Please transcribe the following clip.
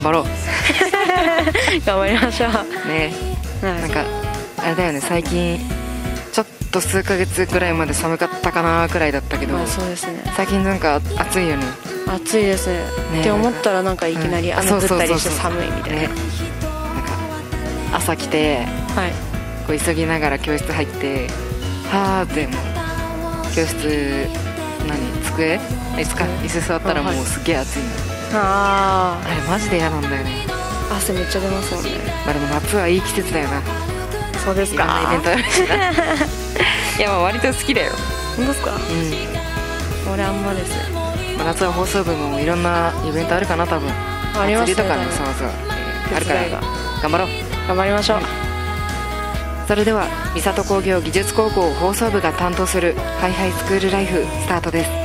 張ろう頑張りましょうね。なんかあれだよね、最近ちょっと数ヶ月くらいまで寒かったかなくらいだったけど、 そうですね、 最近なんか暑いよね。 暑いですねって思ったらなんかいきなり雨降ったりして寒いみたいな、 なんか朝来てこう急ぎながら教室入ってはーってもう教室机椅子座ったらもうすげえ暑いの。あれマジで嫌なんだよね。 汗めっちゃ出ますもんね。 まあでも夏はいい季節だよな。 そうですか。 いろんなイベントあるしないやまあ割と好きだよ。 本当ですか。俺あんまですね。 夏は放送部もいろんなイベントあるかな多分。 ありますね。 祭りとかね、そうあるから頑張ろう。 頑張りましょう。 それでは三郷工業技術高校放送部が担当するハイハイスクールライフスタートです。